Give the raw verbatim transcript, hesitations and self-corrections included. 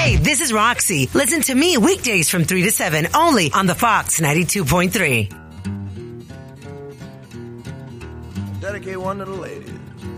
Hey, this is Roxy. Listen to me weekdays from three to seven only on the Fox ninety-two point three. Dedicate one to the ladies.